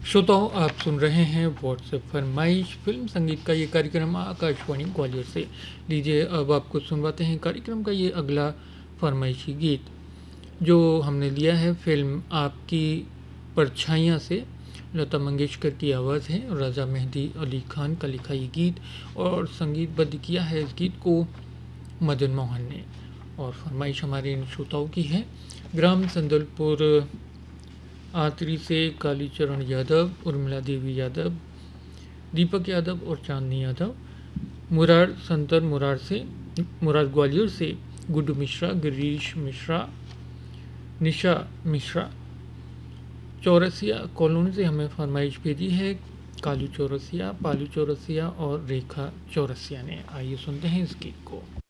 श्रोताओं, आप सुन रहे हैं व्हाट्सएप फरमाइश फिल्म संगीत का ये कार्यक्रम आकाशवाणी ग्वालियर से। लीजिए अब आपको सुनवाते हैं कार्यक्रम का ये अगला फरमाइशी गीत, जो हमने लिया है फिल्म आपकी परछाइयाँ से। लता मंगेशकर की आवाज़ है, रज़ा मेहदी अली खान का लिखा ये गीत और संगीतबद्ध किया है इस गीत को मदन मोहन ने। और फरमाइश हमारे इन श्रोताओं की है ग्राम संदलपुर आतरी से कालीचरण यादव, उर्मिला देवी यादव, दीपक यादव और चांदनी यादव। मुरार संतर मुरार ग्वालियर से गुड्डू मिश्रा, गिरीश मिश्रा, निशा मिश्रा। चौरसिया कॉलोनी से हमें फरमाइश भेजी है कालू चौरसिया, पालू चौरसिया और रेखा चौरसिया ने। आइए सुनते हैं इस गीत को।